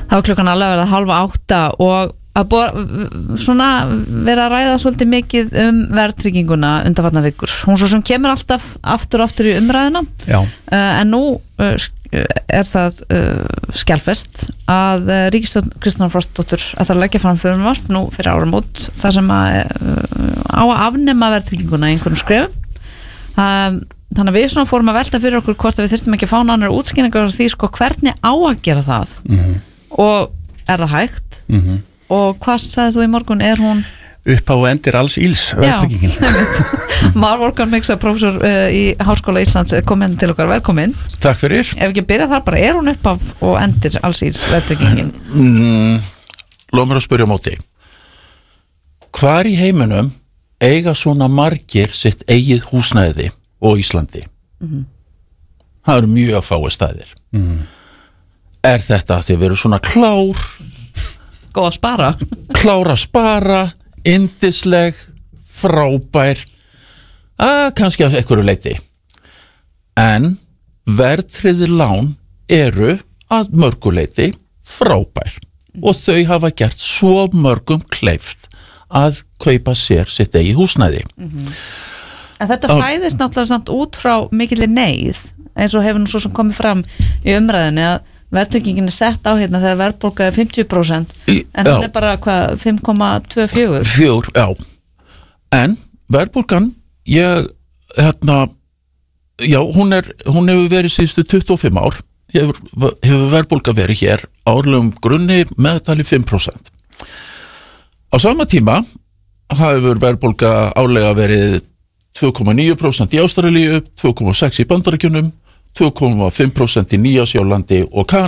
Það var klukkan alveg að verða 7:30 og svona vera að ræða svolítið mikið verðtrygginguna undanfarnar vikur. Hún svo sem kemur alltaf aftur í umræðina. En nú það skjálfest að ríkisstjórn Kristrúnar Frostadóttur ætlar að leggja fram frumvarp nú fyrir áramót þar sem á að afnema verðtrygginguna í einhverjum skrefum. Þannig að við svona fórum að velta fyrir okkur hvort að við þyrftum ekki að fá nánar útskýringar á því hvernig á að gera það og það hægt og hvað sagði þú í morgun, hún upp á endir alls íls verðtryggingin. Már Volkan Miksa, prófessor í Háskóla Íslands, komin til okkar, velkomin. Takk fyrir. Ef ekki byrja þar bara, hún upp á og endir alls íls verðtryggingin? Lóð mér að spyrja á móti. Hvar í heiminum eiga svona margir sitt eigið húsnæði og Íslandi? Það eru mjög fáir staðir. Er þetta því við erum svona klár? Góð að spara. Klár að spara, yndisleg, frábær, kannski að einhverju leyti. En verðtryggð lán eru að mörgu leyti frábær og þau hafa gert svo mörgum kleift að kaupa sér sitt eigið húsnæði. En þetta fæðist náttúrulega samt út frá mikilli neyð, eins og hefur nú svo sem komið fram í umræðinni að verðtryggingin sett á hérna þegar verðbólga 50% en hún bara 5,24. En verðbólgan hún hefur verið síðustu 25 ár hefur verðbólga verið hér árlegum grunni meðtali 5%. Á sama tíma hefur verðbólga árlega verið 2,9% í Ástralíu, 2,6% í Bandaríkjunum, 2,5% í Nýja-Sjálandi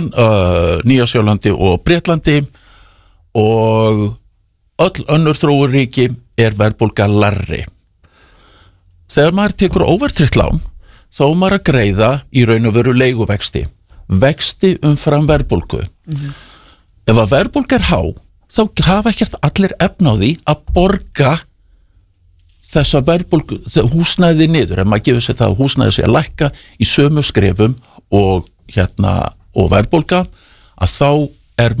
og Bretlandi og öll önnur þróunríki verðbólga larri. Þegar maður tekur óvertryggt lán þá maður að greiða í raun og veru leiguvexti, vexti umfram verðbólgu. Ef að verðbólga há þá hafa ekkert allir efna á því að borga þessa verðbólgu, húsnæði niður, ef maður gefur sér það að húsnæði sé að lækka í sömu skrefum og verðbólga, að þá er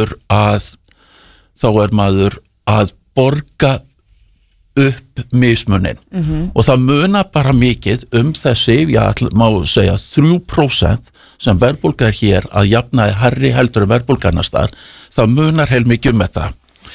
maður að borga upp mismunin og það munar bara mikið þessi, má segja 3% sem verðbólga hér að jafnaði hærri heldur verðbólga annars staðar, það munar heilmikið þetta.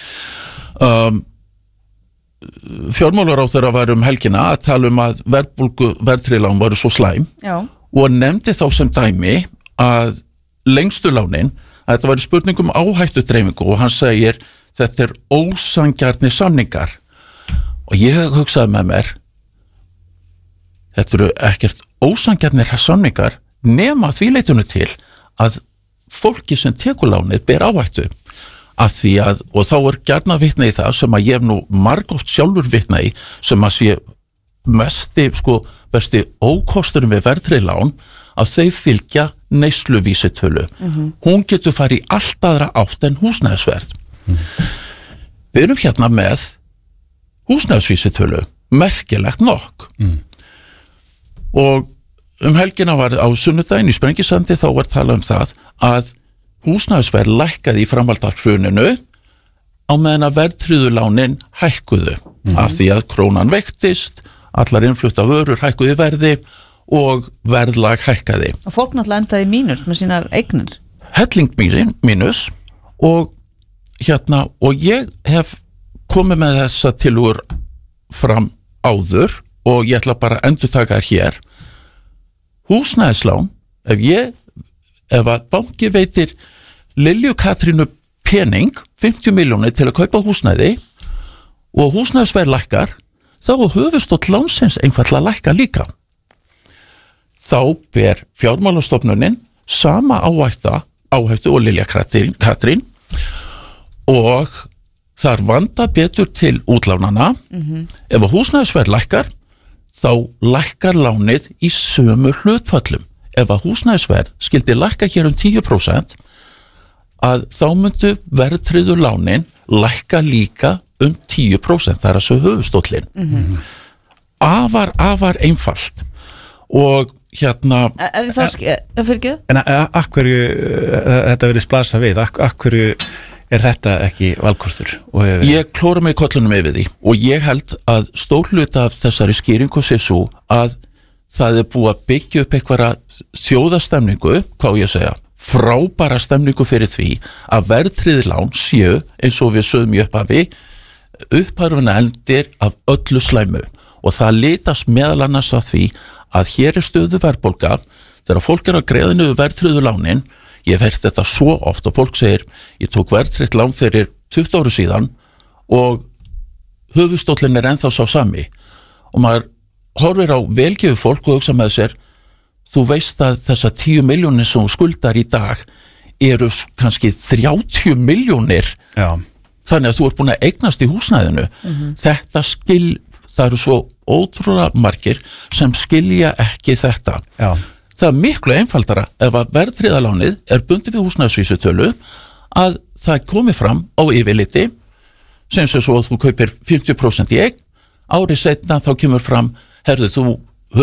Fjármálaráðherra var helgina að tala að verðtryggð lán voru svo slæm og nefndi þá sem dæmi að lengstu lánin, að þetta væri spurningum áhættudreifingu og hann segir þetta ósanngjarnir samningar og ég hugsaði með mér þetta eru ekkert ósanngjarnir samningar nema því leitinu til að fólki sem tekur lánið ber áhættu að því að, og þá gjarna vitna í það sem að ég hef nú margoft sjálfur vitna í sem að sé besti ókosturum við verðtryggð lán að þau fylgja neysluvísitölu. Hún getur farið í allt aðra átt en húsnæðisverð. Við erum hérna með húsnæðisvísitölu, merkilegt nokk. Og helgina var á sunnudaginn í Sprengisandi þá var talað það að húsnæðisverð lækkaði í framhaldshruninu á meðan að verðtryggðu lánin hækkuðu af því að krónan veiktist, allar innflutta vörur hækkuðu í verði og verðlag hækkaði. Og fólk náttúrulega endaði í mínus með sínar eignir. Helling mínus og ég hef komið með þessa tillögur fram áður og ég ætla bara að endurtaka hér. Húsnæðislán, ef að banki veitir Lilju Katrínu pening 50 milljónir til að kaupa húsnæði og húsnæðisverð lækkar, þá höfustóll lánsins einfaldlega lækka líka. Þá ber fjármálastofnunin sama áhættu og Lilja Katrín og þar vanda betur til útlánana. Ef að húsnæðisverð lækkar, þá lækkar lánið í sömu hlutfallum. Ef að húsnæðisverð skildi lækka hér 10%, að þá myndu verðtryggðu lánin lækka líka 10%, það að svo höfustóllin. Afar einfalt. og hérna ég þá fyrir ekki? En akkurju þetta verið splasa við, akkurju þetta ekki valkostur? Ég klóra mig í kollunum yfir því og ég held að stór hluta af þessari skýringu sé svo að það búið að byggja upp einhverja þjóðastemningu, hvað ég segja frábæra stemningu fyrir því að verðtryggð lán séu eins og við sögum í upphafi upphæfuna endir af öllu slæmu og það litast meðal annars af því að hér stöðu verðbólga þegar fólk að greiða niður verðtryggðu lánin. Ég hef heyrt þetta svo oft og fólk segir ég tók verðtryggt lán fyrir 20 ára síðan og höfuðstóllinn ennþá sá sami og maður horfir á velgefu fólk og hugsa með sér þú veist að þessar 10 milljónir sem þú skuldar í dag eru kannski 30 milljónir þannig að þú ert búin að eignast í húsnæðinu það eru svo ótrúlega margir sem skilja ekki þetta það er miklu einfaldara ef að verðtryggðalánið er bundið við húsnæðisvísitölu að það komi fram á yfirliti sem sé svo að þú kaupir 50% í eign árið seinna þá kemur fram herðu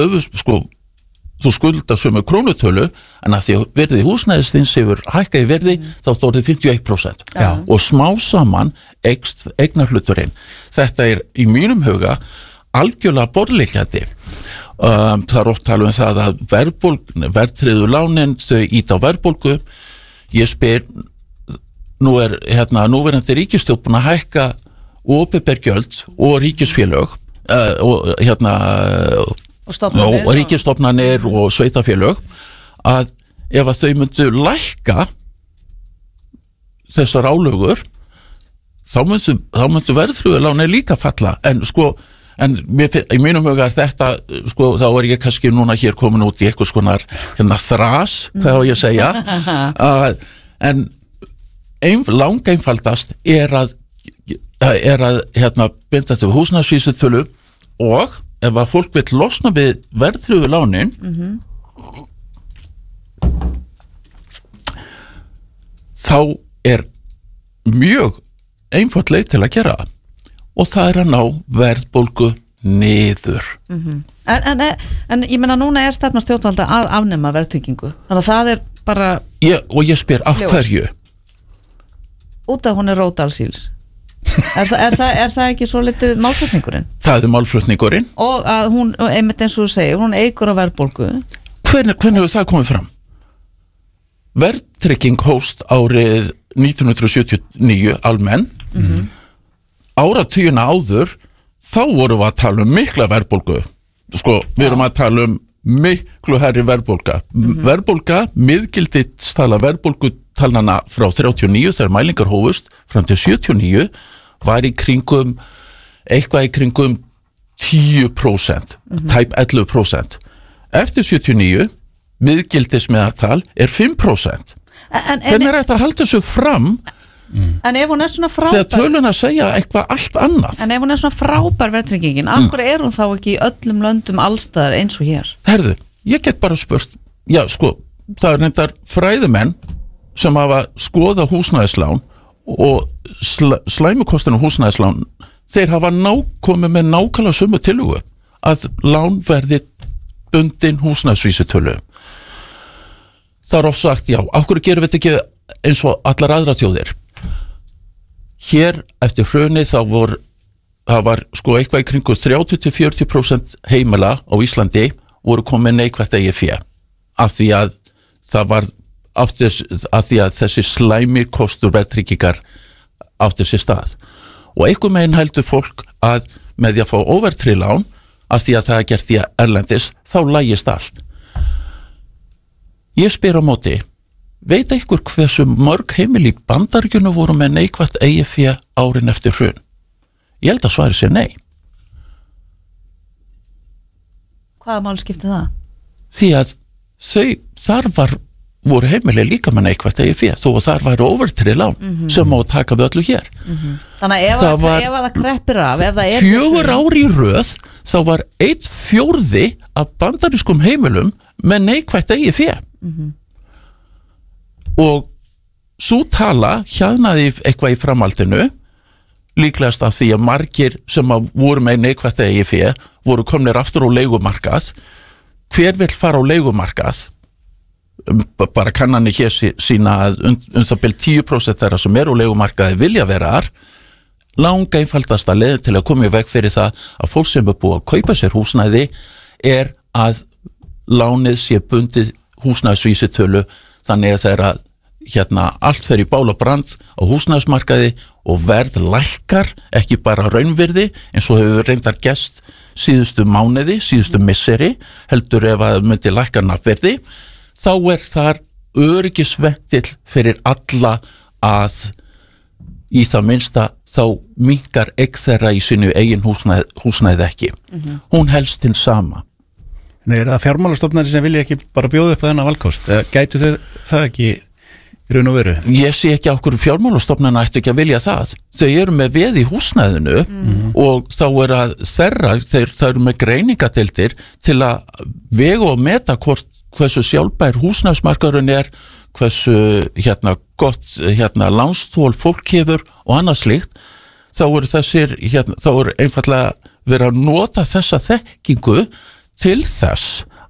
þú skuldar sömu krónutölu en að því að verðið húsnæðisins hefur hækkað í verði þá stóðið 51% og smá saman eignarhluturinn. Þetta er í mínum huga algjörlega borðleggjandi. Það er oft talað það að verðtryggðu lánin þau ýta á verðbólgu. Ég spyr nú núverandi ríkisstjórn búin að hækka opinber gjöld og ríkisfélög og ríkisstofnanir og sveitafélög að ef að þau myndu lækka þessar álögur þá myndu verðtryggðu lánin líka falla en í mínum huga þetta þá er ég kannski núna hér komin út í eitthvað skonar þras, hvað á ég að segja en langeinfaldast er að binda til húsnæðisvísitölu og ef að fólk vill losna við verðtryggðu lánin þá er mjög einfalt leið til að gera og það er að ná verðbólgu niður En ég meina núna er stefna stjórnvalda að afnema verðtryggingu þannig að það er bara og ég spyr af hverju út af hún er rótalsýls Er það ekki svo litið málflutningurinn? Það er málflutningurinn og að hún, einmitt eins og þú segir hún eykur á verðbólgu Hvernig hefur það komið fram? Verðtrygging hófst árið 1979 almenn áratugina áður þá vorum við að tala um mikla verðbólgu við erum að tala um miklu herri verðbólga verðbólga, miðgildistala verðbólgutalnana frá 39 þegar mælingar hófust fram til 79 var eitthvað í kringum 10% tæp 11% eftir 79 miðgildismeðaltal er 5% hvernig er þetta að halda þessu fram En ef hún er svona frábær þegar tölun að segja eitthvað allt annað En ef hún er svona frábær verðtryggingin af hverju er hún þá ekki í öllum löndum allstaðar eins og hér? Herðu, ég get bara spurt það er nefndar fræðumenn sem hafa skoðað húsnæðislán og slæmukostinu húsnæðislán þeir hafa komið með nákvæmlega sömu tillögu að lán verði bundin húsnæðisvísitölu það er oft sagt af hverju gerum við þetta ekki eins og allar aðra þjóðir hér eftir hrunið það var eitthvað í kringu 30-40% heimila á Íslandi voru komið neikvætt eigið fé af því að þessi slæmi kostur verðtryggingar átti sér stað og einhver megin heldur fólk að með því að fá óverðtryggð lán af því að það er gert því að erlendis þá lægist allt ég spyr á móti veit einhver hversu mörg heimili í Bandaríkjunum voru með neikvætt eigið fé árin eftir hrun ég held að svari sér nei Hvaða mál skipti það? Því að þar voru heimili líka með neikvætt eigið fé þó að þar væru óverðtryggð lán sem má taka við öllu hér Þannig að ef það kreppir af 4 ár í röð þá var 1/4 af bandarískum heimilum með neikvætt eigið fé og svo tala hjaðnaði eitthvað í framhaldinu líklegast af því að margir sem voru með neikvætt eigið fé voru komnir aftur á leigumarkað hver vill fara á leigumarkað, bara kannanir hér sína að það bil 10% þeirra sem eru á leigumarkaði vilja vera þar. Langa einfaldasta leiðin til að koma í veg fyrir það að fólk sem er búið að kaupa sér húsnæði er að lánið sé bundið húsnæðisvísitölu, þannig að þeirra allt fer í bál og brand á húsnæðismarkaði og verð lækkar, ekki bara raunvirði eins og hefur reyndar gerst síðustu mánuði, síðustu misseri, heldur ef að myndi lækka nafnvirði, þá er þar öryggisventill fyrir alla að í það minnsta þá minnkar eign þeirra í sínu eigin húsnæði ekki. Hún helst til sama. Nei, er það fjármálastofnari sem vilja ekki bara bjóða upp þennan valkost? Gætu þau það ekki í raun og veru? Ég sé ekki á hverju fjármálastofnana ættu ekki að vilja það. Þau eru með veð í húsnæðinu og þá er að það eru með greiningadeildir til að vega og meta hversu sjálfbær húsnæðismarkaðurinn er, hversu gott lánsþol fólk hefur og annað slíkt. Þá eru einfallega verið að nota þessa þekkingu til þess